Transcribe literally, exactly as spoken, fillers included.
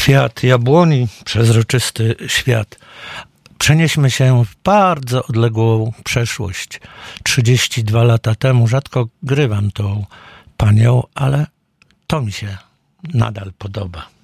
Kwiat jabłoni, przezroczysty świat. Przenieśmy się w bardzo odległą przeszłość. trzydzieści dwa lata temu rzadko grywam tą panią, ale to mi się nadal podoba.